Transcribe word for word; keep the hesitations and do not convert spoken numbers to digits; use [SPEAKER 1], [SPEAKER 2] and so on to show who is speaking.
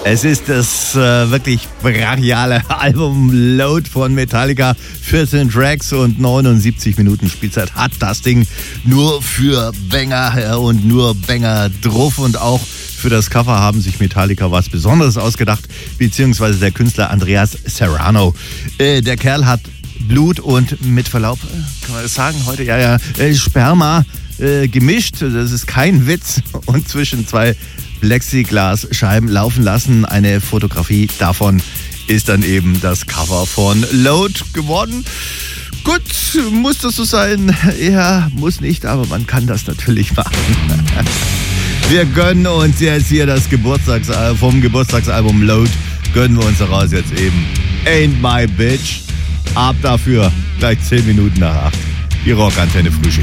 [SPEAKER 1] Es ist das äh, wirklich brachiale Album Load von Metallica. vierzehn Tracks und neunundsiebzig Minuten Spielzeit hat das Ding. Nur für Banger und nur Banger drauf. Und auch für das Cover haben sich Metallica was Besonderes ausgedacht, beziehungsweise der Künstler Andreas Serrano. Äh, der Kerl hat Blut und mit Verlaub, kann man das sagen heute? Ja, ja, äh, Sperma äh, gemischt. Das ist kein Witz. Und zwischen zwei Plexiglasscheiben laufen lassen. Eine Fotografie davon ist dann eben das Cover von Load geworden. Gut, muss das so sein? Ja, muss nicht, aber man kann das natürlich machen. Wir gönnen uns jetzt hier das Geburtstagsalbum, vom Geburtstagsalbum Load, gönnen wir uns daraus jetzt eben Ain't My Bitch. Ab dafür, gleich zehn Minuten nach acht. Die Rockantenne Frühschicht.